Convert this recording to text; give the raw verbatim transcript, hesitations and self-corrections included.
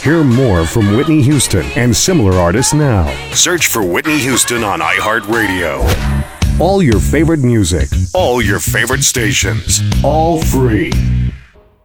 Hear more from Whitney Houston and similar artists now. Search for Whitney Houston on iHeartRadio. All your favorite music, all your favorite stations, all free.